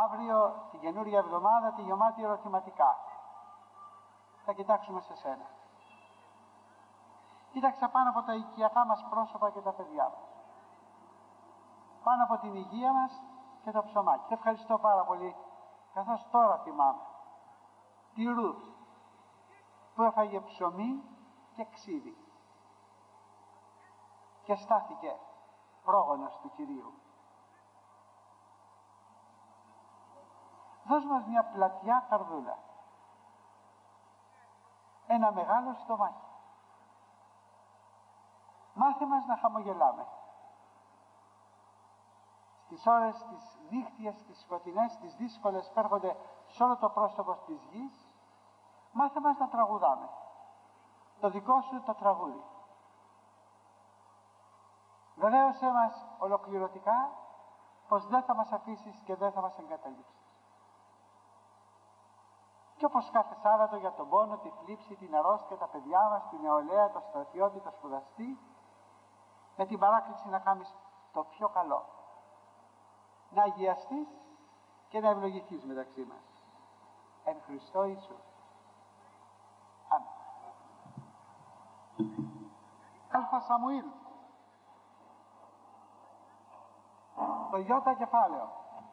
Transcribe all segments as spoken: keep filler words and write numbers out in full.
αύριο, την καινούργια εβδομάδα, τη γεμάτη ερωτηματικά. Θα κοιτάξουμε σε σένα. Κοίταξα πάνω από τα οικιακά μας πρόσωπα και τα παιδιά μας. Πάνω από την υγεία μας και το ψωμάκι. Σε ευχαριστώ πάρα πολύ, καθώς τώρα θυμάμαι τη Ρουθ που έφαγε ψωμί και ξύδι και στάθηκε πρόγονος του Κυρίου. Δώσ' μας μια πλατιά καρδούλα, ένα μεγάλο στομάχι. Μάθε μας να χαμογελάμε. Στις ώρες τις δίχτυες, τις σκοτεινές, τις δύσκολες που έρχονται σε όλο το πρόσωπο της γης, μάθε μας να τραγουδάμε το δικό σου το τραγούδι. Βεβαίωσέ μας ολοκληρωτικά πως δεν θα μας αφήσεις και δεν θα μας εγκαταλείψεις. Και όπως κάθε Σάββατο για τον πόνο, τη θλίψη, την αρρώστια, τα παιδιά μας, την νεολαία, το στρατιώτη, το σπουδαστή, με την παράκληση να κάνεις το πιο καλό. Να αγιαστείς και να ευλογηθείς μεταξύ μας. Εν Χριστώ Ιησού. Αμήν. Αλφα Σαμουήλ. Το Ιώτα κεφάλαιο.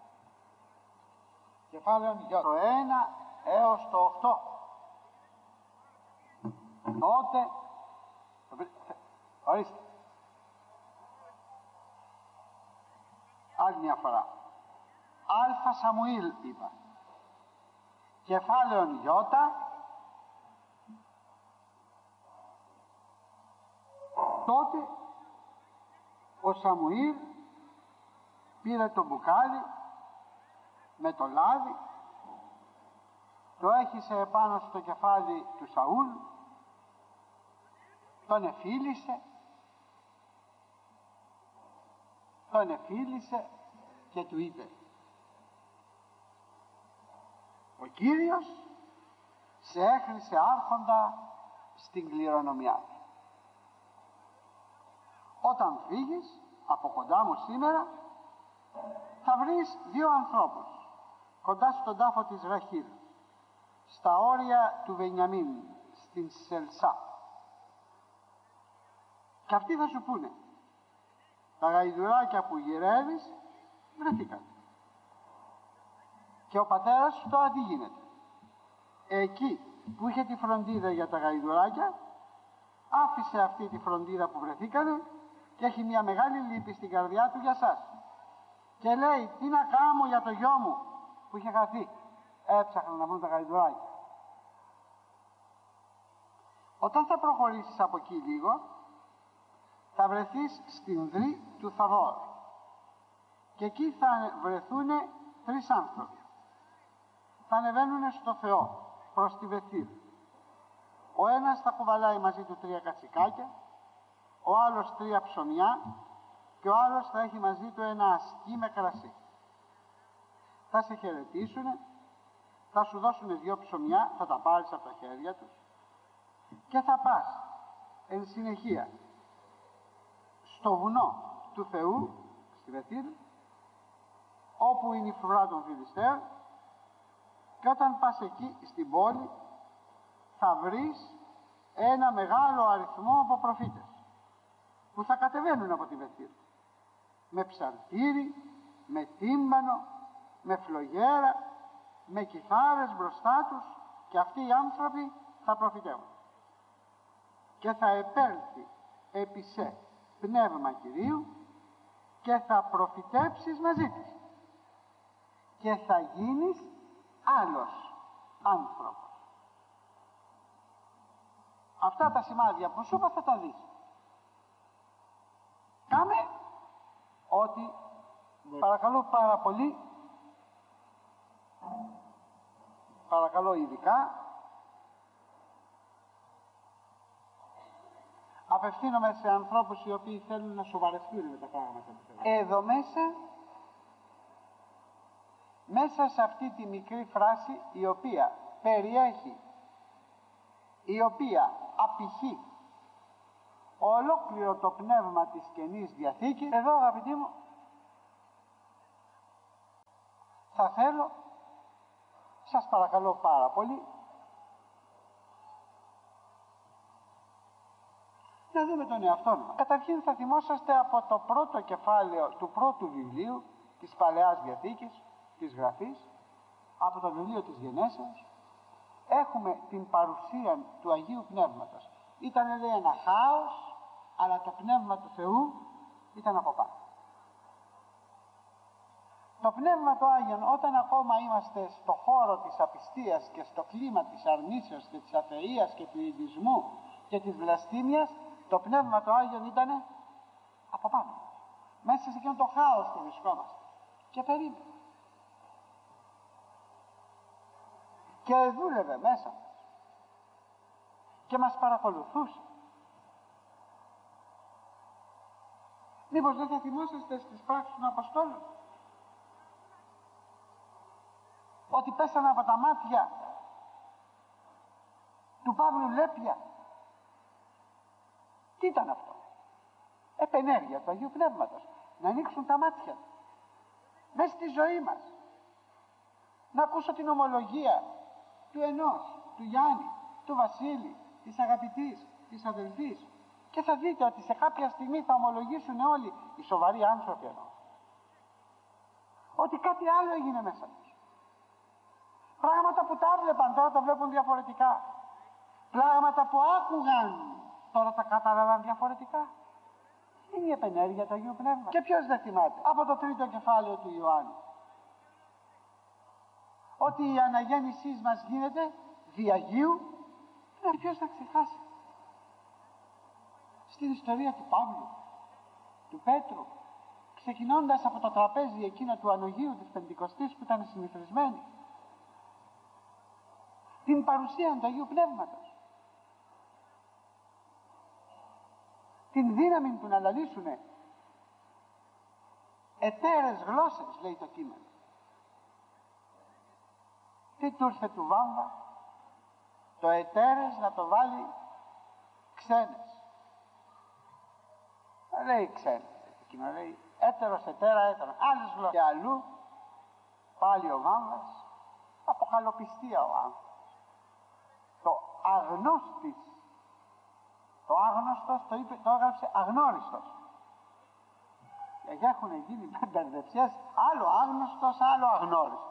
Κεφάλαιο Ιώτα. Το ένα έως το οκτώ. Τότε, ορίστε, άλλη μια φορά. Αλφα Σαμουήλ είπα. Κεφάλαιο Ιώτα. Τότε ο Σαμουήλ πήρε το μπουκάλι με το λάδι, το έχισε επάνω στο κεφάλι του Σαούλ, τον εφίλησε, τον εφίλησε και του είπε: ο Κύριος σε έχρισε άρχοντα στην κληρονομιά. Όταν φύγεις από κοντά μου σήμερα, θα βρεις δύο ανθρώπους κοντά στον τάφο της Ραχήλ, στα όρια του Βενιαμίν, στην Σελσά. Και αυτοί θα σου πούνε: τα γαϊδουράκια που γυρεύεις βρεθήκαν. Και ο πατέρας σου τώρα τι γίνεται? Εκεί που είχε τη φροντίδα για τα γαϊδουράκια, άφησε αυτή τη φροντίδα που βρεθήκανε και έχει μια μεγάλη λύπη στην καρδιά του για σας. Και λέει: τι να κάνω για το γιο μου που είχε χαθεί? Έψαχναν να βρουν τα γαϊδουράκια. Όταν θα προχωρήσεις από εκεί λίγο, θα βρεθείς στην Δρύ του Θαβόρ και εκεί θα βρεθούν τρεις άνθρωποι. Θα ανεβαίνουν στο Θεό προς τη Βεθήλ. Ο ένας θα κουβαλάει μαζί του τρία κατσικάκια, ο άλλος τρία ψωμιά και ο άλλος θα έχει μαζί του ένα ασκί με κρασί. Θα σε χαιρετήσουν, θα σου δώσουν δύο ψωμιά, θα τα πάρεις από τα χέρια τους και θα πας εν συνεχεία στο βουνό του Θεού, στη Βεθήλ, όπου είναι η φρουρά των Φιλιστέων, και όταν πας εκεί στην πόλη θα βρεις ένα μεγάλο αριθμό από προφήτες που θα κατεβαίνουν από τη Βεθήλ με ψαλτήρι, με τύμπανο, με φλογέρα, με κιθάρες μπροστά τους, και αυτοί οι άνθρωποι θα προφητεύουν. Και θα επέλθει επί σε πνεύμα Κυρίου και θα προφητέψεις μαζί της και θα γίνεις άλλος άνθρωπος. Αυτά τα σημάδια που σου είπα θα τα δεις. Κάμε ότι, παρακαλώ πάρα πολύ, παρακαλώ ειδικά, απευθύνομαι σε ανθρώπους οι οποίοι θέλουν να σοβαρευτούν με τα πράγματα που θέλουν. Εδώ μέσα, μέσα σε αυτή τη μικρή φράση, η οποία περιέχει, η οποία απηχεί ολόκληρο το πνεύμα της Καινής Διαθήκης, εδώ αγαπητοί μου, θα θέλω, σας παρακαλώ πάρα πολύ, να δούμε τον εαυτό μας. Καταρχήν θα θυμόσαστε από το πρώτο κεφάλαιο του πρώτου βιβλίου της Παλαιάς Διαθήκης, της Γραφής, από το βιβλίο της Γενέσεως, έχουμε την παρουσία του Αγίου Πνεύματος. Ήταν, λέει, ένα χάος, αλλά το Πνεύμα του Θεού ήταν από πάνω. Το Πνεύμα του Άγιον, όταν ακόμα είμαστε στο χώρο της απιστίας και στο κλίμα της αρνήσεως και της αθείας και του ειδισμού και της βλαστήμιας, το Πνεύμα του Άγιον ήταν από πάνω. Μέσα σε εκείνο το χάος που βρισκόμαστε. Και περίμενε. Και δούλευε μέσα μας. Και μας παρακολουθούσε. Μήπως δεν θα θυμόσαστε στις πράξεις των Αποστόλων ότι πέσανε από τα μάτια του Παύλου λέπια? Τι ήταν αυτό? Επενέργεια του Αγίου Πνεύματος. Να ανοίξουν τα μάτια μέσα στη ζωή μας, να ακούσω την ομολογία του ενός, του Γιάννη, του Βασίλη, της αγαπητής, της αδελφής, και θα δείτε ότι σε κάποια στιγμή θα ομολογήσουν όλοι οι σοβαροί άνθρωποι εννοώ, ότι κάτι άλλο έγινε μέσα τους. Πράγματα που τα βλέπαν τώρα τα βλέπουν διαφορετικά. Πράγματα που άκουγαν τώρα τα κατάλαβαν διαφορετικά. Είναι η επενέργεια του Αγίου Πνεύματος. Και ποιος δεν θυμάται από το τρίτο κεφάλαιο του Ιωάννου ότι η αναγέννησή μας γίνεται δι' Αγίου. Και ποιος θα ξεχάσει στην ιστορία του Παύλου, του Πέτρου, ξεκινώντας από το τραπέζι εκείνο του ανογείου της Πεντηκοστής που ήταν συνηθισμένοι, την παρουσία του Αγίου Πνεύματος, την δύναμη του να λαλήσουνε εταίρες γλώσσες, λέει το κείμενο. Τι του ήρθε του βάμβα? Το εταίρες να το βάλει ξένες. Δεν λέει ξένες, εκείνο λέει έτερος, ετέρα, έτερο, άλλες γλώσσες. Και αλλού πάλι ο βάμβας, από καλοπιστία ο άνθρωπος. Το αγνώστης, το άγνωστος το, είπε, το έγραψε αγνώριστος. Και έχουν γίνει μπερδεψιές, άλλο άγνωστος, άλλο αγνώριστος.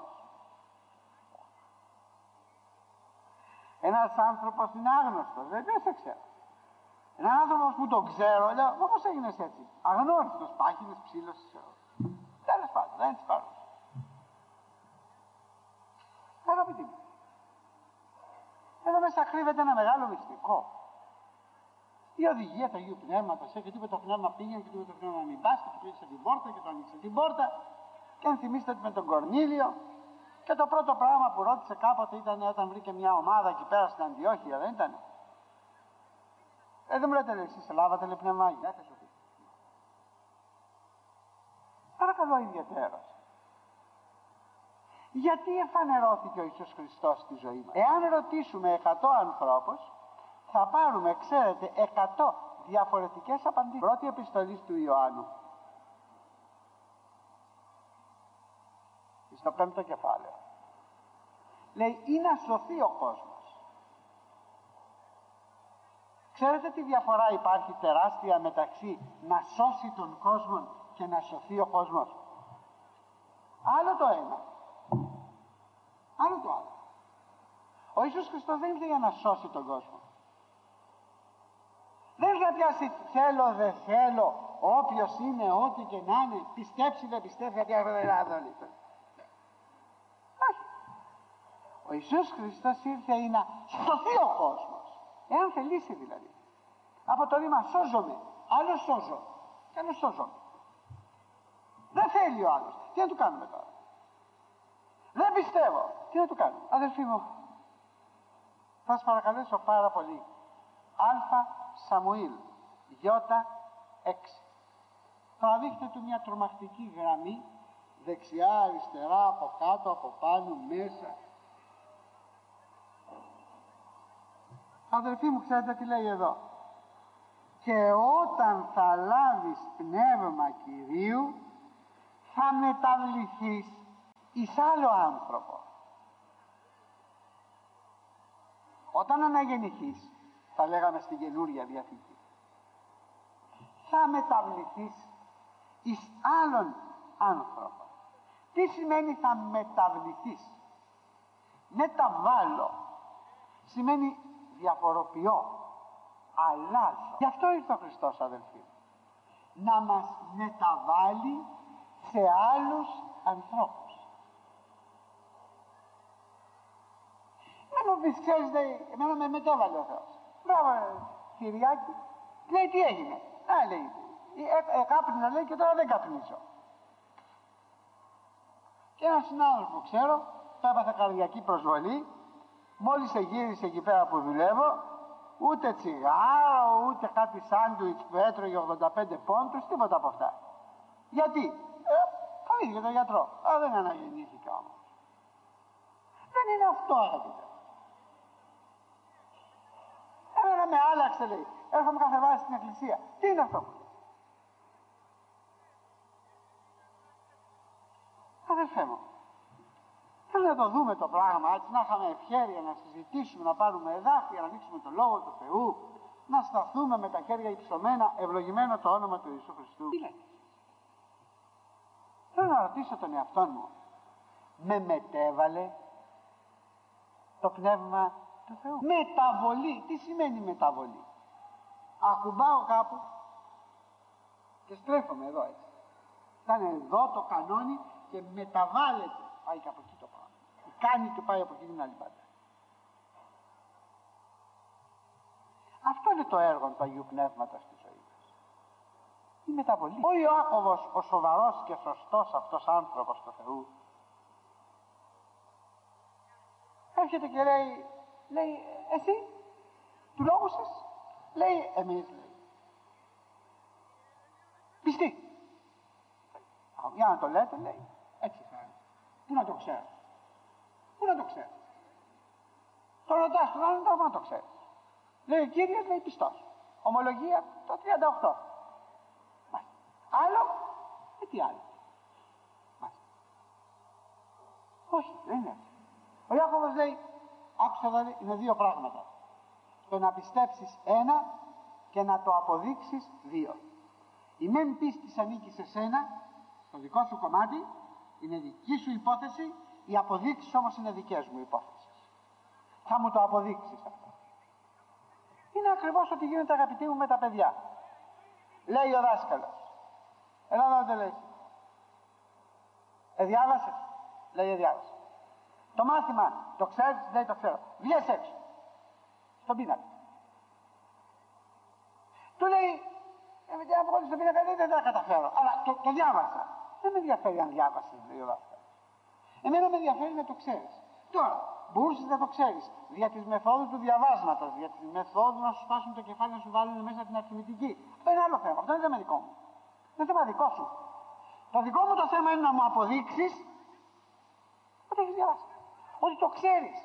Ένας άνθρωπος είναι άγνωστος, δεν σε ξέρω. Ένας άνθρωπος που τον ξέρω, λέω, πώς έγινες έτσι? Αγνώριστος, πάχινες, ψήλος, ξέρω. Τέλος πάντων, δεν έτσι πάρω. Αγαπητοί μου, εδώ μέσα κρύβεται ένα μεγάλο μυστικό. Η οδηγία του Αγίου Πνεύματος, και του είπε το πνεύμα πήγαινε, και του είπε το πνεύμα να μην πας, και του κλείσε την πόρτα, και του άνοιξε την πόρτα. Και αν θυμίστε ότι με τον Κορνήλιο, και το πρώτο πράγμα που ρώτησε κάποτε ήταν όταν βρήκε μια ομάδα εκεί πέρα στην Αντιόχεια, δεν ήταν? Ε, δεν μου λέτε, λέει, εσείς λάβατε, λέει, πνεύμα Άγιο? Δεν θα σου πει. Παρακαλώ ιδιαίτερος. Γιατί εφανερώθηκε ο Ιησούς Χριστός στη ζωή μας? Εάν ρωτήσουμε εκατό ανθρώπους, θα πάρουμε, ξέρετε, εκατό διαφορετικές απαντήσεις. Πρώτη επιστολή του Ιωάννου, στο πέμπτο κεφάλαιο, λέει ή να σωθεί ο κόσμος. Ξέρετε τι διαφορά υπάρχει τεράστια μεταξύ να σώσει τον κόσμο και να σωθεί ο κόσμος? Άλλο το ένα, άλλο το άλλο. Ο Ιησούς Χριστός δεν ήρθε για να σώσει τον κόσμο. Δεν ήρθε να πιάσει θέλω δεν θέλω, όποιος είναι, ό,τι και να είναι, πιστέψει δεν πιστεύει, γιατί δεν ήρθε. Ο Ιησούς Χριστός ήρθε για να σωθεί ο κόσμος, εάν θελήσει δηλαδή. Από το ρήμα σώζομαι, άλλο σώζω και άλλο σώζομαι. Δεν θέλει ο άλλος, τι να του κάνουμε τώρα? Δεν πιστεύω, τι να του κάνουμε? Αδελφοί μου, θα σας παρακαλέσω πάρα πολύ. Α Σαμουήλ Ι έξι. Τραβήχτε του μια τρομακτική γραμμή, δεξιά, αριστερά, από κάτω, από πάνω, μέσα. Αδελφοί μου, ξέρετε τι λέει εδώ? Και όταν θα λάβεις πνεύμα Κυρίου, θα μεταβληθείς εις άλλο άνθρωπο. Όταν αναγεννηθείς, θα λέγαμε στην Καινούρια Διαθήκη, θα μεταβληθείς εις άλλον άνθρωπο. Τι σημαίνει θα μεταβληθείς? Μεταβάλλω σημαίνει διαφοροποιώ, αλλάζω. Γι' αυτό ήρθε ο Χριστός, αδελφοί, να μας μεταβάλει σε άλλους ανθρώπους. Μην μου πεις, ξέρεις, λέει, εμένα με μετέβαλε ο Θεός. Μπράβο, Κυριάκη. Λέει, τι έγινε? Α, λέει, ε, ε, κάπνιζα, λέει, και τώρα δεν καπνίζω. Και έναν συνάδελφο ξέρω, το έπαθε καρδιακή προσβολή, μόλις εγύρισε εκεί πέρα που δουλεύω, ούτε τσιγάρο, ούτε κάτι σάντουιτς που έτρωγε ογδόντα πέντε πόντους, τίποτα από αυτά. Γιατί? Ε, φοβήθηκε τον γιατρό. Α, δεν αναγεννήθηκα όμως. Δεν είναι αυτό, αγαπητέ. Εμένα με άλλαξε, λέει. Έρχομαι κάθε βάση στην εκκλησία. Τι είναι αυτό? Αδελφέ μου, θέλω να το δούμε το πράγμα, έτσι, να είχαμε ευχέρεια να συζητήσουμε, να πάρουμε εδάφια, να δείξουμε το Λόγο του Θεού, να σταθούμε με τα χέρια υψωμένα, ευλογημένο το όνομα του Ιησού Χριστού. Τι λέτε? Θέλω να ρωτήσω τον εαυτό μου, με μετέβαλε το Πνεύμα του Θεού? Μεταβολή. Τι σημαίνει μεταβολή? Ακουμπάω κάπου και στρέφομαι εδώ, έτσι. Ήταν εδώ το κανόνι και μεταβάλλεται. Πάει και από εκεί το πράγμα. Κάνει και πάει από εκεί την άλλη πάντα. Αυτό είναι το έργο του Αγίου Πνεύματος στη ζωή μας. Η μεταβολή. Ο Ιάκωβος, ο σοβαρός και σωστός αυτός άνθρωπος του Θεού, έρχεται και λέει, λέει, εσύ, του λόγου σας? Λέει, εμείς, λέει. Πιστοί. Για να το λέτε, λέει, έτσι θα είναι. Πού να το ξέρω? Πού να το ξέρω? Το ρωτάς τον άλλον, τώρα να το ξέρεις. Λέει ο Κύριος, λέει, πιστός. Ομολογία το τριάντα οκτώ. Μάλιστα. Άλλο, ε, τι άλλο? Μάλιστα. Όχι, δεν είναι έτσι. Ο Ιάκωβος λέει, άκουσα εδώ, είναι δύο πράγματα. Το να πιστέψεις ένα και να το αποδείξεις δύο. Η μεν πίστης ανήκει σε σένα, στο δικό σου κομμάτι, είναι δική σου υπόθεση, οι αποδείξεις όμως είναι δικές μου υπόθεσεις. Θα μου το αποδείξεις αυτό. Είναι ακριβώς ό,τι γίνεται, αγαπητοί μου, με τα παιδιά. Λέει ο δάσκαλος, έλα εδώ το λέει. Εδιάβασες? Λέει εδιάβασες. Το μάθημα το ξέρεις? Λέει το ξέρω. Βγες έξω στον πίνακα. Του λέει, ε, με αν βγάλεις στον πίνακα δεν θα καταφέρω, αλλά το, το διάβασα. Δεν με ενδιαφέρει αν διάβασες, λέει ο δάσκαλος. Εμένα με ενδιαφέρει να το ξέρεις. Τώρα, μπορούσες να το ξέρεις δια της μεθόδου του διαβάσματος, δια της μεθόδου να σου σπάσουν το κεφάλι, να σου βάλουν μέσα την αριθμητική. Αυτό είναι άλλο θέμα. Αυτό είναι θέμα δικό μου. Δεν είναι θέμα δικό σου. Το δικό μου το θέμα είναι να μου αποδείξεις ότι έχεις διαβάσει. Ότι το ξέρεις.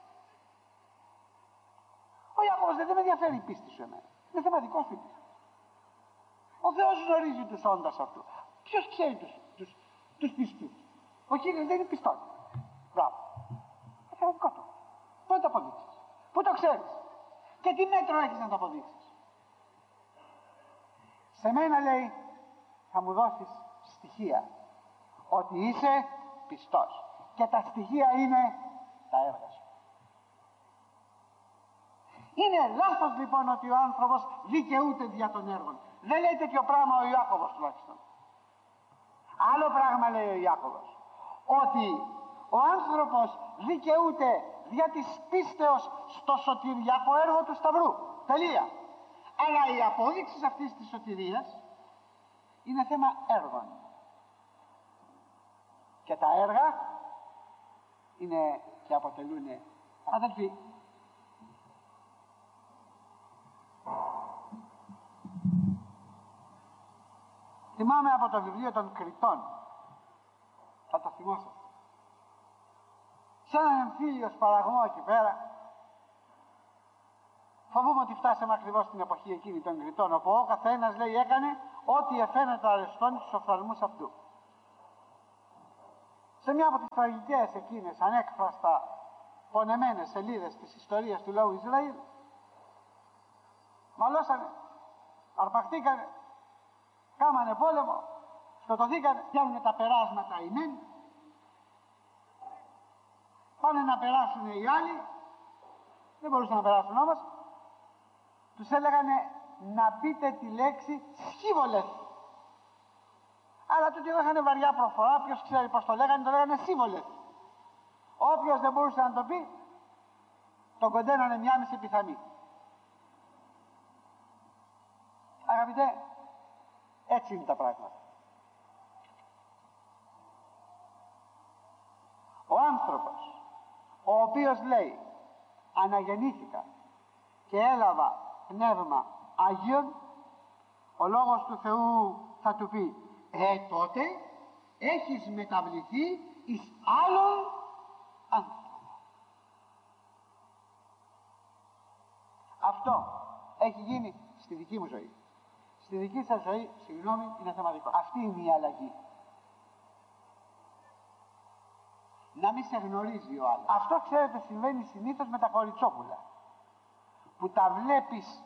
Ο Ιάκωβος δεν με ενδιαφέρει η πίστη σου εμένα. Είναι θέμα δικό σου. Ο Θεός γνωρίζει τους όντας αυτού. Ποιος ξέρει τους, τους, τους πιστούς? Ο Κύριος δεν είναι πιστός. Μπράβο. Είναι θέμα δικό του. Πού το αποδείξεις? Πού το ξέρεις? Και τι μέτρο έχεις να το αποδείξεις? Σε μένα, λέει, θα μου δώσεις στοιχεία ότι είσαι πιστός. Και τα στοιχεία είναι τα έργα σου. Είναι λάθος λοιπόν ότι ο άνθρωπος δικαιούται δια των έργων. Δεν λέει τέτοιο πράγμα ο Ιάκωβος τουλάχιστον. Άλλο πράγμα λέει ο Ιάκωβος. Ότι ο άνθρωπος δικαιούται δια της πίστεως στο σωτηριακό έργο του Σταυρού. Τελεία. Αλλά η απόδειξη αυτής της σωτηρίας είναι θέμα έργων. Και τα έργα είναι και αποτελούν, αδελφοί, θυμάμαι από το βιβλίο των Κριτών, θα το θυμόσαστε, σε έναν εμφύλιος παραγμό εκεί πέρα. Φοβούμαι ότι φτάσαμε ακριβώς στην εποχή εκείνη των Κριτών, όπου ο καθένας, λέει, έκανε ό,τι εφαίνεται αρεστόν στους οφθαλμούς αυτού. σε μια από τις τραγικές εκείνες ανέκφραστα πονεμένες σελίδες της ιστορίας του λαού Ισραήλ, μαλώσανε, αρπαχτήκανε, κάμανε πόλεμο, σκοτωθήκανε, πιάνουνε τα περάσματα οι μεν, πάνε να περάσουν οι άλλοι, δεν μπορούσαν να περάσουν όμως, τους έλεγανε να πείτε τη λέξη σύμβολες. Αλλά τούτοι εδώ είχαν βαριά προφορά, ποιος ξέρει πως το λέγανε, το λέγανε σύμβολες. Όποιος δεν μπορούσε να το πει, τον κοντένανε μια μισή πιθανή. Αγαπητέ, έτσι είναι τα πράγματα. Ο άνθρωπος ο οποίος λέει αναγεννήθηκα και έλαβα πνεύμα Άγιον, ο λόγος του Θεού θα του πει ε τότε έχεις μεταβληθεί εις άλλον άνθρωπο. Αυτό έχει γίνει στη δική μου ζωή. Στη δική σας ζωή, συγγνώμη, είναι θεματικό. Αυτή είναι η αλλαγή. Να μην σε γνωρίζει ο άλλος. Αυτό, ξέρετε, συμβαίνει συνήθως με τα κοριτσόπουλα, που τα βλέπεις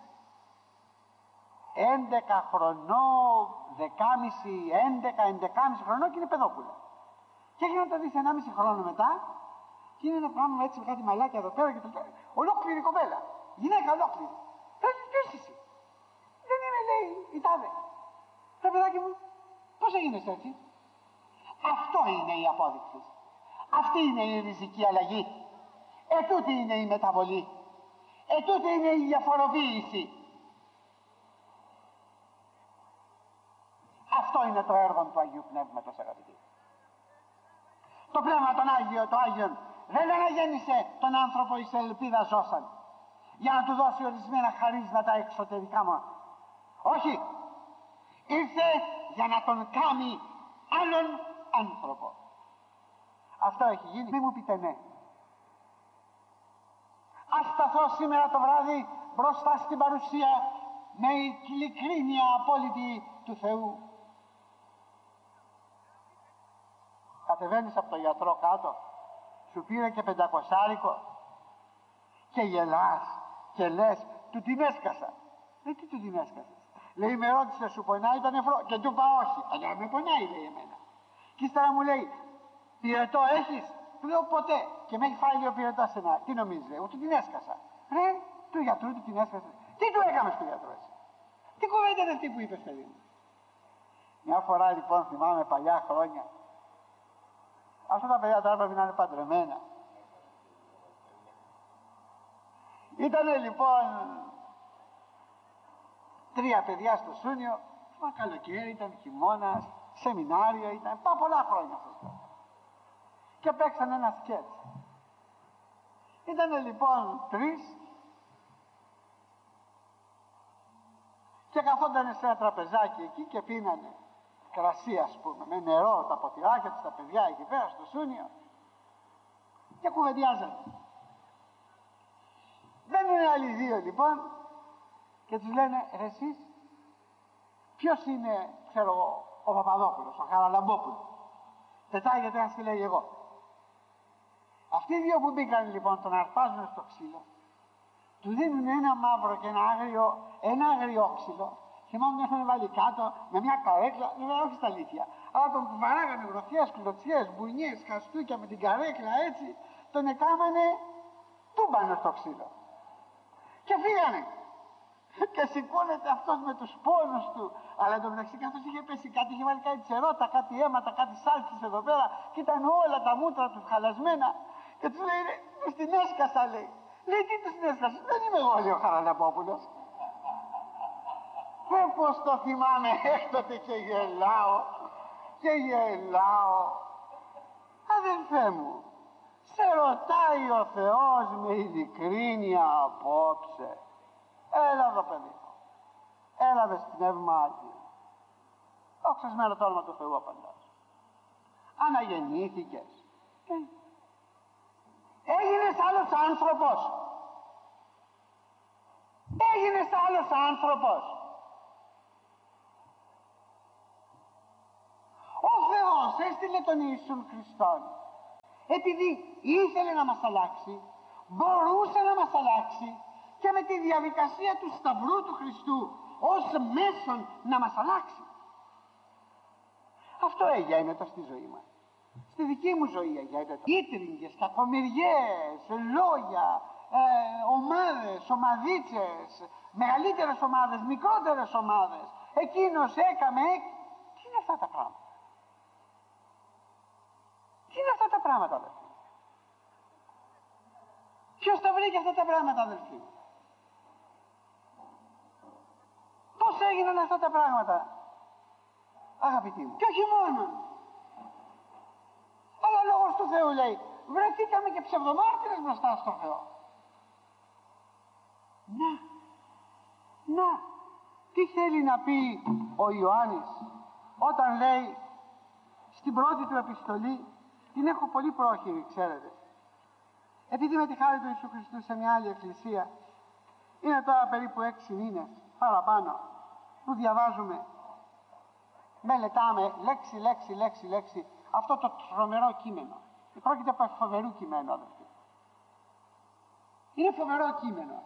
έντεκα χρονών, δεκάμιση, έντεκα, έντεκάμιση χρονών και είναι παιδόπουλα. Και έχει να το δεις ενάμιση χρόνο μετά και είναι ένα πράγμα έτσι με κάτι μαλλάκια εδώ πέρα και το πέρα. Ολόκληρη κοπέλα. Γυναίκα ολόκληρη. Ποιος είσαι? Δεν είμαι, λέει, η τάδε. Ρε παιδάκι μου, πώς έγινες έτσι? Αυτό είναι η απόδειξη. Αυτή είναι η ριζική αλλαγή. Ετούτη είναι η μεταβολή. Ετούτη είναι η διαφοροποίηση. Αυτό είναι το έργο του Αγίου Πνεύματος, αγαπητοί. Το Πνεύμα τον Άγιο, το Άγιον, δεν αναγέννησε τον άνθρωπο εις ελπίδα ζώσαν για να του δώσει ορισμένα χαρίσματα εξωτερικά μόνο. Όχι. Ήρθε για να τον κάνει άλλον άνθρωπο. Αυτό έχει γίνει. Μη μου πείτε ναι. Ας σταθώ σήμερα το βράδυ μπροστά στην παρουσία με ειλικρίνεια απόλυτη του Θεού. Κατεβαίνεις από το γιατρό κάτω, σου πήρε και πεντακοσάρικο και γελάς και λες του την έσκασα. Λέει τι του την έσκασες? Λέει με ρώτησε σου πονάει το νεφρό και του είπα όχι. Αλλά με πονάει, λέει εμένα. Και ύστερα μου λέει πυρετό έχεις? Του λέω ποτέ. Και με έχει φάει λίγο πυρετό σε ένα. Τι νομίζεις? Λέει, του την έσκασα. Ρε, του γιατρού του την έσκασες. Τι του έκαμε του γιατρού εσύ? Τι κουβέντα είναι αυτή που είπες, παιδί μου? Μια φορά λοιπόν θυμάμαι παλιά χρόνια, αυτά τα παιδιά τώρα πρέπει να είναι παντρεμένα. Ήτανε λοιπόν τρία παιδιά στο Σούνιο, μα καλοκαίρι ήταν, χειμώνας, σεμινάριο ήταν, πά πολλά χρόνια αυτό. Και παίξαν ένα σκέτς. Ήτανε λοιπόν τρεις και καθόντανε σε ένα τραπεζάκι εκεί και πίνανε κρασί, ας πούμε, με νερό, τα ποτηράκια τους, τα παιδιά εκεί πέρα στο Σούνιο και κουβεντιάζανε. Μπαίνουν άλλοι δύο λοιπόν και τους λένε ρε εσείς ποιος είναι, ξέρω εγώ, ο Παπαδόπουλος, ο Χαραλαμπόπουλος? Πετάγεται ένας και λέει εγώ. Αυτοί οι δύο που μπήκαν λοιπόν τον αρπάζουν στο ξύλο, του δίνουν ένα μαύρο και ένα άγριο, ένα άγριο ξύλο. Θυμάμαι να είχαν βάλει κάτω με μια καρέκλα, βέβαια όχι στα αλήθεια, αλλά τον βαράγανε γροθιές, κλωτσιές, μπουνιές, χαστούκια με την καρέκλα έτσι, τον εκάμανε τούμπανε στο ξύλο. Και φύγανε. Και σηκώνεται αυτός με τους πόνους του. Αλλά εντωμεταξύ καθώς είχε πέσει κάτι, είχε βάλει κάτι τσερότα, κάτι αίματα, κάτι σάλτσες εδώ πέρα και ήταν όλα τα μούτρα του χαλασμένα. Και τους λέει, τους την έσκασα, λέει. Λέει, τι τους την έσκασα? Δεν είμαι εγώ, λέει ο Χαραλαμπόπουλος. Δεν πως το θυμάμαι έκτοτε και γελάω και γελάω. Αδελφέ μου, σε ρωτάει ο Θεός με ειλικρίνεια απόψε. Έλα εδώ, παιδί μου. Έλα με πνεύμα Άγιο. Δόξασμένο το όνομα του Θεού απαντάς. Αναγεννήθηκες. Ε. Έγινες άλλος άνθρωπος. Έγινες άλλος άνθρωπος. Ο Θεός Θεός έστειλε τον Ιησούν Χριστόν, επειδή ήθελε να μας αλλάξει, μπορούσε να μας αλλάξει και με τη διαδικασία του Σταυρού του Χριστού ως μέσον να μας αλλάξει. Αυτό έγινε το στη ζωή μας. Στη δική μου ζωή έγινε το. Ήτριγγες, κακομοιριές, λόγια, ε, ομάδες, ομαδίτσες, μεγαλύτερες ομάδες, μικρότερες ομάδες. Εκείνος έκαμε. Τι είναι αυτά τα πράγματα? Τι είναι αυτά τα πράγματα, αδελφοί? Ποιος τα βρήκε αυτά τα πράγματα, αδελφοί? Πώς έγιναν αυτά τα πράγματα, αγαπητοί μου? Και όχι μόνο, αλλά λόγος του Θεού, λέει, βρεθήκαμε και ψευδομάρτυρες μπροστά στο Θεό. Να, να, τι θέλει να πει ο Ιωάννης όταν λέει στην πρώτη του επιστολή, την έχω πολύ πρόχειρη, ξέρετε, επειδή με τη χάρη του Ιησού Χριστού σε μια άλλη εκκλησία, είναι τώρα περίπου έξι μήνες παραπάνω που διαβάζουμε, μελετάμε λέξη, λέξη, λέξη, λέξη αυτό το τρομερό κείμενο. Πρόκειται από φοβερού κειμένο, αδελφοί. Είναι φοβερό κείμενο.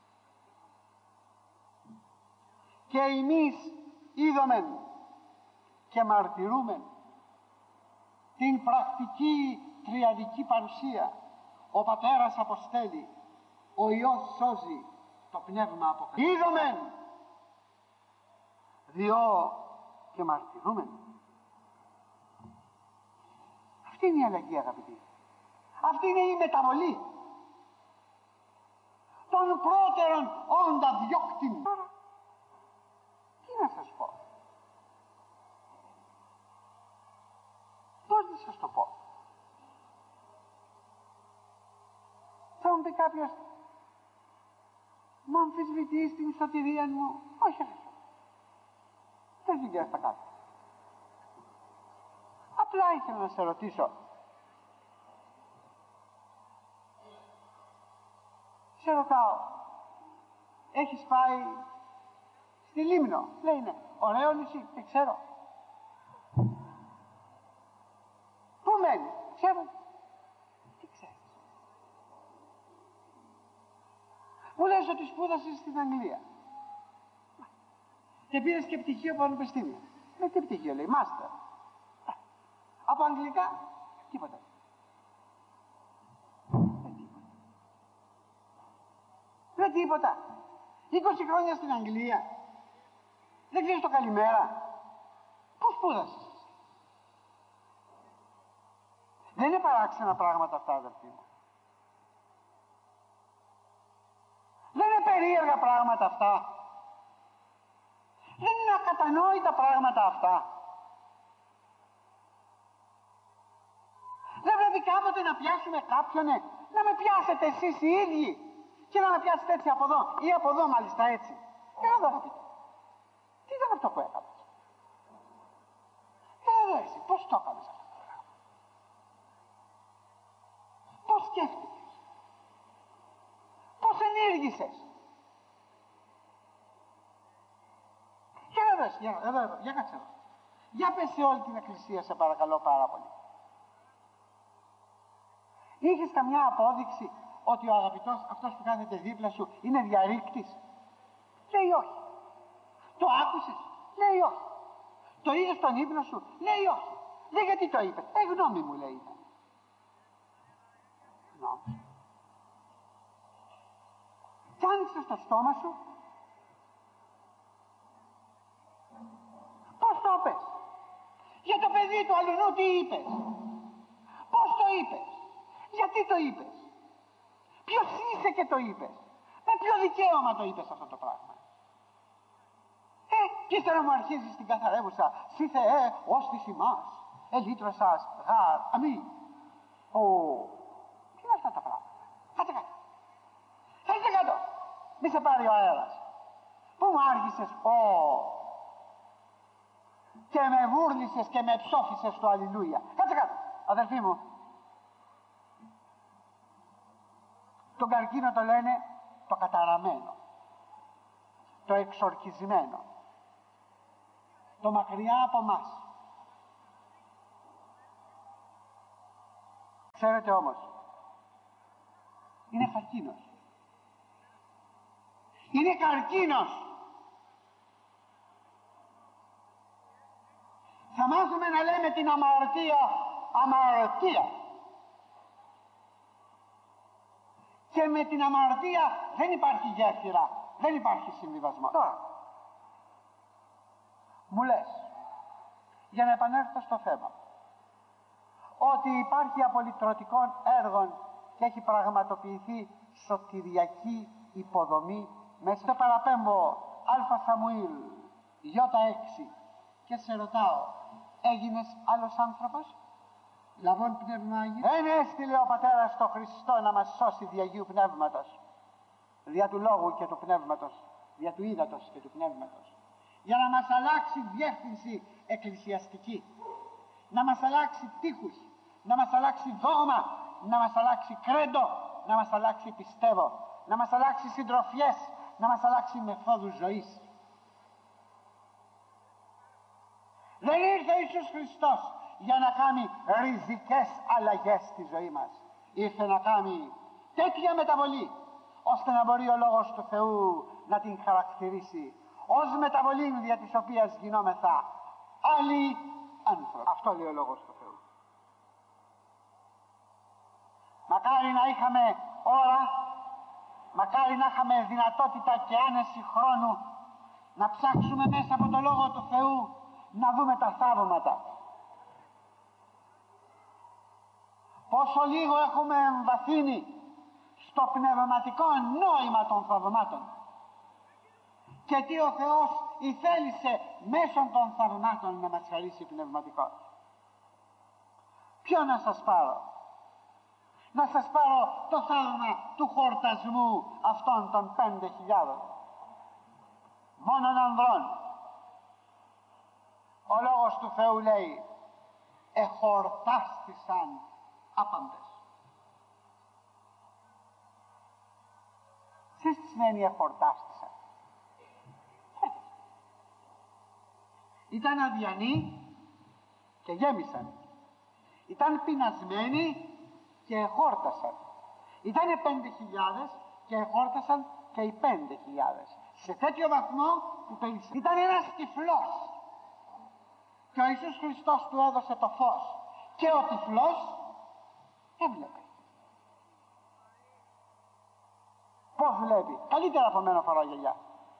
Και εμείς είδομεν και μαρτυρούμεν την πρακτική τριαδική παρουσία. Ο Πατέρας αποστέλει, ο Υιός σώζει, το Πνεύμα αποκαλύπτει. Είδομεν, διό και μαρτυρούμεν. Αυτή είναι η αλλαγή, αγαπητοί. Αυτή είναι η μεταβολή των πρώτερων όντα διώκτην. Τώρα, τι να σας πω? Πώς να σας το πω? Θα μου πει κάποιος, μου αμφισβητείς την σωτηρία μου? Όχι, όχι. Δεν συγκρίνεις τα κάτι. Απλά ήθελα να σε ρωτήσω. Σε ρωτάω, έχεις πάει στη Λίμνο? Λέει ναι. Ωραίο νησί, δεν ξέρω. Πού μένει? Ξέρω. Τι ξέρεις? Μου λες ότι σπούδασες στην Αγγλία και πήρες και πτυχίο από πανεπιστήμιο. Με τι πτυχίο? Λέει μάστερ. Από αγγλικά τίποτα. Δεν τίποτα. Δεν τίποτα. είκοσι χρόνια στην Αγγλία. Δεν ξέρεις το καλημέρα? Πώς σπούδασες? Δεν είναι παράξενα πράγματα αυτά, αδερφοί μου? Δεν είναι περίεργα πράγματα αυτά? Δεν είναι ακατανόητα πράγματα αυτά? Δεν πρέπει κάποτε να πιάσουμε κάποιον, να με πιάσετε εσείς οι ίδιοι και να με πιάσετε έτσι από εδώ ή από εδώ, μάλιστα έτσι? Για να δω, πείτε. Τι ήταν αυτό που έκανες? Εδώ εσύ, πώς το έκανες αυτό το πράγμα? Πώς σκέφτηκες? Πώς ενήργησες? Και εδώ εσύ, για, εδώ, εδώ, για κάτσε εδώ. Για πες σε όλη την εκκλησία, σε παρακαλώ πάρα πολύ. Είχες καμιά απόδειξη ότι ο αγαπητός αυτός που κάθεται δίπλα σου είναι διαρρήκτης? Λέει όχι. Το άκουσες? Λέει όχι. Το είδες στον ύπνο σου? Λέει όχι. Λέει γιατί το είπες? Ε, γνώμη μου, λέει. Γνώμη. Κι άνοιξες το στόμα σου. Πώς το είπες? Για το παιδί του αλληνού τι είπες? Πώς το είπες? Γιατί το είπες? Ποιος είσαι και το είπες? Με ποιο δικαίωμα το είπες αυτό το πράγμα? Ε, και ύστερα μου αρχίζεις την καθαρεύουσα. Συ Θεέ, ώστις ημάς, ελύτρωσας γάρ, αμήν. Ω, τι είναι αυτά τα πράγματα? Κάτσε κάτω. Κάτσε κάτω. Μη σε πάρει ο αέρας. Πού μου άρχισες? Ω, και με βούρλισες και με ψόφισες στο αλληλούια. Κάτσε κάτω. Αδελφοί μου, τον καρκίνο το λένε το καταραμένο, το εξορκισμένο, το μακριά από μας. Ξέρετε όμως, είναι καρκίνος. Είναι καρκίνος. Θα μάθουμε να λέμε την αμαρτία αμαρτία. Και με την αμαρτία δεν υπάρχει γέφυρα, δεν υπάρχει συμβιβασμό. Τώρα, μου λες, για να επανέλθω στο θέμα, ότι υπάρχει απολυτρωτικών έργων και έχει πραγματοποιηθεί σωτηριακή υποδομή μέσα. Σε παραπέμπω Α Σαμουήλ Ι έξι και σε ρωτάω, έγινες άλλος άνθρωπος? Λαβών πνεύμα Άγιο. Δεν έστειλε ο Πατέρας το Χριστό να μας σώσει δια Αγίου Πνεύματος, δια του Λόγου και του Πνεύματος, δια του ύδατος και του Πνεύματος, για να μας αλλάξει διεύθυνση εκκλησιαστική, να μας αλλάξει τείχους, να μας αλλάξει δόγμα, να μας αλλάξει κρέντο, να μας αλλάξει πιστεύω, να μας αλλάξει συντροφιές, να μας αλλάξει μεθόδους ζωής. Δεν ήρθε ο Ιησούς Χριστός για να κάνει ριζικές αλλαγές στη ζωή μας. Ήρθε να κάνει τέτοια μεταβολή ώστε να μπορεί ο Λόγος του Θεού να την χαρακτηρίσει ως μεταβολή δια της οποίας γινόμεθα άλλοι άνθρωποι. Αυτό λέει ο Λόγος του Θεού. Μακάρι να είχαμε ώρα, μακάρι να είχαμε δυνατότητα και άνεση χρόνου να ψάξουμε μέσα από το Λόγο του Θεού να δούμε τα θαύματα. Πόσο λίγο έχουμε εμβαθύνει στο πνευματικό νόημα των θαυμάτων και τι ο Θεός ηθέλησε μέσω των θαυμάτων να μας χαρίσει πνευματικό. Ποιο να σας πάρω? Να σας πάρω το θαύμα του χορτασμού αυτών των πέντε χιλιάδων μόνον ανδρών. Ο Λόγος του Θεού λέει εχορτάστησαν άπαντες. Ξέρεις τι σημαίνει εχορτάστησαν? Ήταν αδιανοί και γέμισαν. Ήταν πεινασμένοι και εχόρτασαν. Ήτανε πέντε χιλιάδες και εχόρτασαν και οι πέντε χιλιάδες. Σε τέτοιο βαθμό που περισσεύει. Ήταν ένας τυφλός και ο Ιησούς Χριστός του έδωσε το φως και ο τυφλός έβλεπε. Πώς βλέπει? Καλύτερα από μένα φοράω γυαλιά.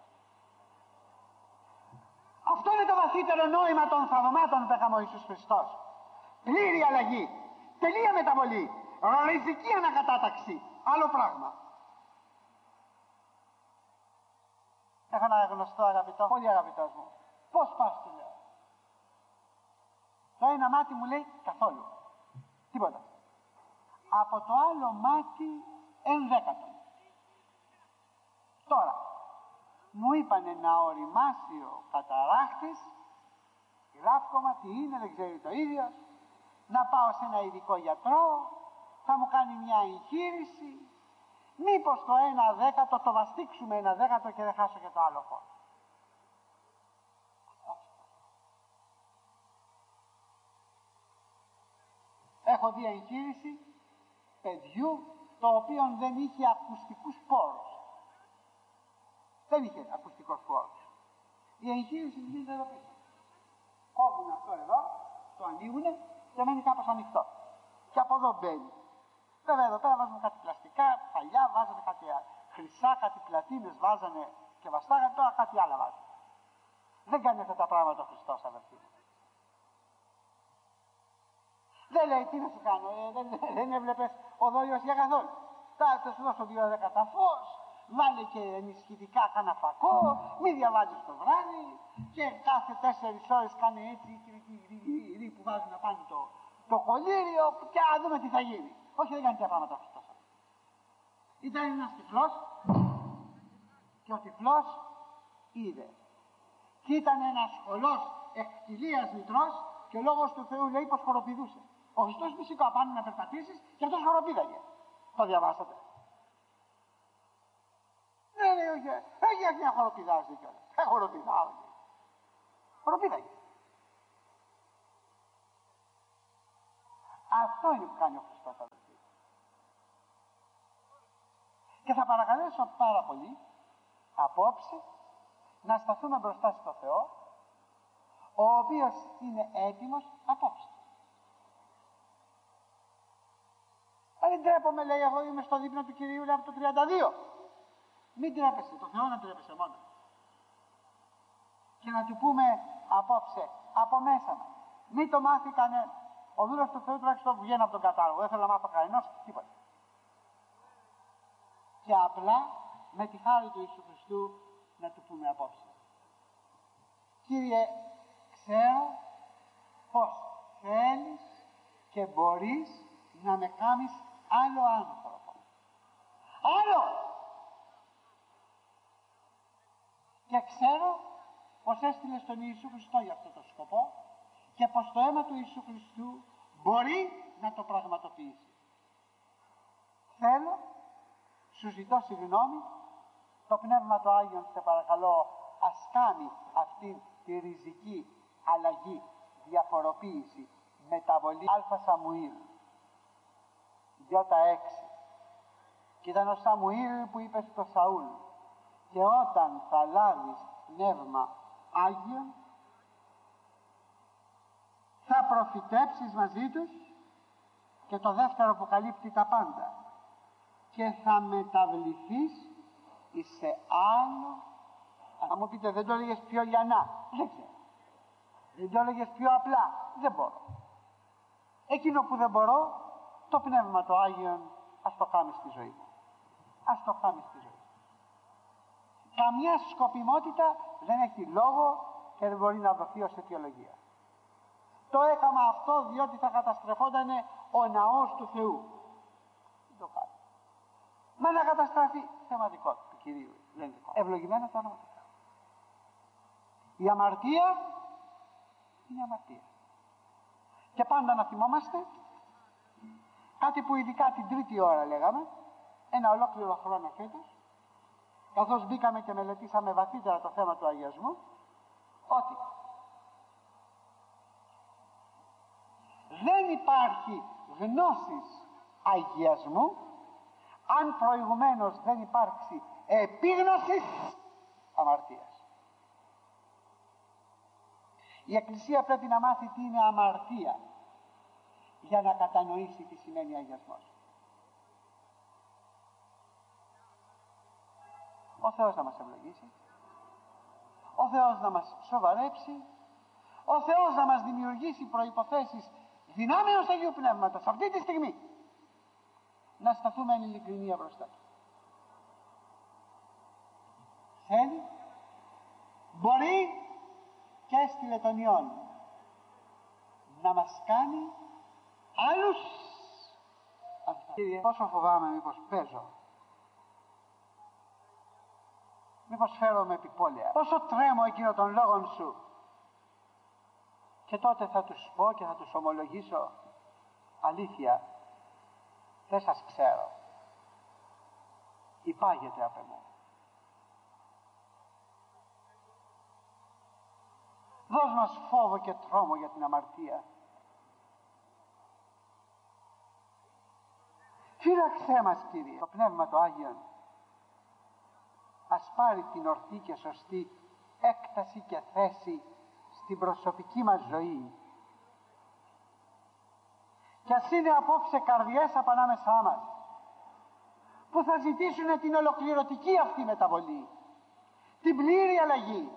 Αυτό είναι το βαθύτερο νόημα των θαυμάτων που έκαμε ο Ιησούς Χριστός. Πλήρη αλλαγή, τελεία μεταβολή, ριζική ανακατάταξη, άλλο πράγμα. Έχω ένα γνωστό αγαπητό, πολύ αγαπητός μου. Πώς πας, του λέω? Το ένα μάτι μου λέει καθόλου, τίποτα. Από το άλλο μάτι ενδέκατον. Τώρα μου είπανε να οριμάσει ο καταράχτης, γράφκομα, τι είναι, δεν ξέρει το ίδιο, να πάω σε ένα ειδικό γιατρό, θα μου κάνει μια εγχείρηση, μήπως το ένα δέκατο το βαστίξουμε ένα δέκατο και δεν χάσω και το άλλο χώρο. Έχω δει εγχείρηση παιδιού το οποίο δεν είχε ακουστικούς πόρους. Δεν είχε ακουστικός πόρους. Η εγχείρηση γίνεται εδώ πίσω. Κόβουν αυτό εδώ, το ανοίγουνε και μένει κάπως ανοιχτό. Και από εδώ μπαίνει. Βέβαια εδώ πέρα βάζουν κάτι πλαστικά, παλιά βάζανε κάτι χρυσά, κάτι πλατίνες βάζανε και βαστάγανε, τώρα κάτι άλλο βάζανε. Δεν κάνει αυτά τα πράγματα ο Χριστός, αδερφοί μου. Δεν λέει τι να σου κάνω, ε, δεν, δεν έβλεπες ο δόλιος για καθόλου. Θα σου δώσω δύο δέκατα φως, βάλε και ενισχυτικά κάνα φακό, μη διαβάζεις το βράδυ και κάθε τέσσερις ώρες κάνε έτσι οι που βάζουν να πάνε το, το κολλήριο και να δούμε τι θα γίνει. Όχι, δεν κάνει τέτοια πράγματα ο Χριστός. Ήταν ένας τυφλός και ο τυφλός είδε. Και ήταν ένας σχολός εκτιλίας μητρός και ο Λόγος του Θεού λέει πως χοροπηδούσε. Ο Χριστός φυσικά πάνω να περπατήσεις και αυτός χοροπήδαγε. Το διαβάσατε? Ναι, ναι, όχι, όχι, όχι να χοροπηδάζει κιόλας. Δεν χοροπηδάω. Χοροπήδαγε. Αυτό είναι που κάνει ο Χριστός. Χριστός, αδελφοί. Και θα παρακαλέσω πάρα πολύ απόψε να σταθούμε μπροστά στο Θεό, ο οποίος είναι έτοιμος απόψε. Δεν τρέπομαι, λέει, εγώ είμαι στο δείπνο του Κυρίου, λέει, από το τριάντα δύο. Μην τρέπεσαι, το Θεό να τρέπεσαι μόνο. Και να του πούμε απόψε, από μέσα μας. Μην το μάθει κανένα. Ο δούλος του Θεού τουλάχιστον βγαίνει από τον κατάλογο. Δεν θέλω να μάθω κανένας, τίποτα. Και απλά με τη χάρη του Ιησού Χριστού να του πούμε απόψε. Κύριε, ξέρω πως θέλεις και μπορείς να με κάνεις άλλο άνθρωπο. Άλλο! Και ξέρω πως έστειλες τον Ιησού Χριστό για αυτό το σκοπό και πως το αίμα του Ιησού Χριστού μπορεί να το πραγματοποιήσει. Θέλω, σου ζητώ συγγνώμη, το Πνεύμα το Άγιον, σε παρακαλώ, ας κάνει αυτή τη ριζική αλλαγή, διαφοροποίηση, μεταβολή. Α Σαμουήλ Ιώτα έξι. Και ήταν ο Σαμουήλ που είπε στο Σαούλ, και όταν θα λάβεις πνεύμα Άγιον θα προφητέψεις μαζί τους, και το δεύτερο που καλύπτει τα πάντα, και θα μεταβληθείς σε άλλο. Αν μου πείτε, δεν το έλεγες πιο λιανά, δεν ξέρω. Δεν το έλεγες πιο απλά, δεν μπορώ. Εκείνο που δεν μπορώ, το Πνεύμα το Άγιον ας το κάνει στη ζωή μου. Ας το κάνει στη ζωή μου. Καμιά σκοπιμότητα δεν έχει λόγο και δεν μπορεί να δοθεί ως αιτιολογία. Το έκαμα αυτό διότι θα καταστρεφόταν ο ναός του Θεού. Δεν το κάνει. Μα να καταστραφεί, θέμα δικό του Κυρίου. Δεν δικό. Ευλογημένο το όνομα του Θεού. Η αμαρτία είναι αμαρτία. Και πάντα να θυμόμαστε κάτι που ειδικά την τρίτη ώρα λέγαμε, ένα ολόκληρο χρόνο φέτος, καθώς μπήκαμε και μελετήσαμε βαθύτερα το θέμα του αγιασμού, ότι δεν υπάρχει γνώσης αγιασμού αν προηγουμένως δεν υπάρξει επίγνωση αμαρτίας. Η Εκκλησία πρέπει να μάθει τι είναι αμαρτία για να κατανοήσει τι σημαίνει αγιασμός. Ο Θεός να μας ευλογήσει, ο Θεός να μας σοβαρέψει, ο Θεός να μας δημιουργήσει προϋποθέσεις δυνάμεως Αγίου Πνεύματος αυτή τη στιγμή να σταθούμε εν ειλικρινία μπροστά του. Θέλει, μπορεί και έστειλε τον Υιόν να μας κάνει άλλους ανθρώπους. Κύριε, πόσο φοβάμαι μήπως παίζω, μήπως φέρομαι επιπόλαια, πόσο τρέμω εκείνο των λόγων σου. Και τότε θα τους πω και θα τους ομολογήσω, αλήθεια, δεν σας ξέρω, υπάγεται απ' εμού. Δώσ' μας φόβο και τρόμο για την αμαρτία. Φύλαξέ μας, Κύριε. Το Πνεύμα το Άγιον ας πάρει την ορθή και σωστή έκταση και θέση στην προσωπική μας ζωή. Και ας είναι απόψε καρδιές απ' ανάμεσά μας που θα ζητήσουν την ολοκληρωτική αυτή μεταβολή, την πλήρη αλλαγή.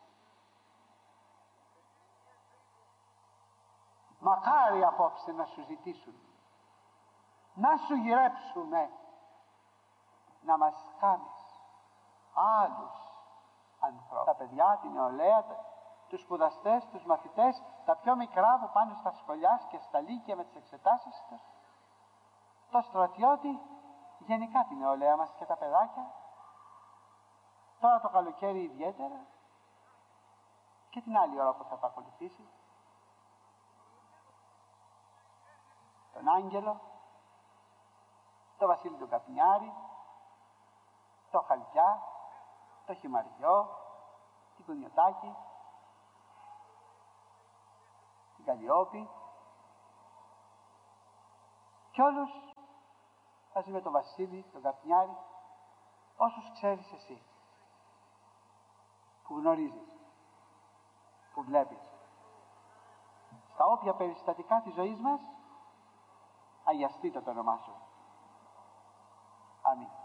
Μακάρι απόψε να σου ζητήσουν, να σου γυρέψουμε, να μας κάνεις άλλους ανθρώπους. Τα παιδιά, την νεολαία, τους σπουδαστές, τους μαθητές, τα πιο μικρά που πάνε στα σχολιά και στα λύκεια με τις εξετάσεις τους, το στρατιώτη, γενικά την νεολαία μας και τα παιδάκια, τώρα το καλοκαίρι ιδιαίτερα και την άλλη ώρα που θα επακολουθήσει, τον Άγγελο, το Βασίλη τον Καπνιάρη, το Χαλκιά, το Χιμαριό, την Κουνιωτάκη, την Καλλιόπη Και όλους, μαζί με τον Βασίλη, τον Καπνιάρη, όσους ξέρεις εσύ, που γνωρίζεις, που βλέπεις. Στα όποια περιστατικά της ζωής μας, αγιαστείτε το όνομά σου. Αμήν.